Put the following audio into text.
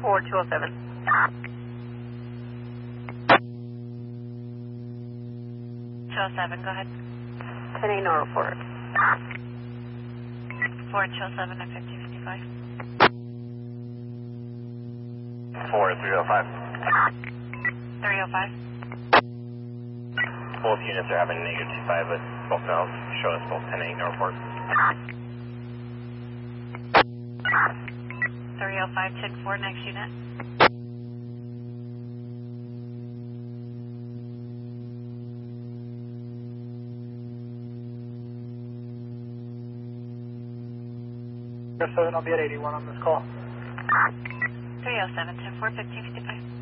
4207. 207, go ahead. 10-8 no report. 4207 at 1555. 4305. 305. Both units are having -25 with both valves. Show us both 10-8 no report. 305, check 4, next unit. I'll be at 81 on this call. 307, 10-4, 1555.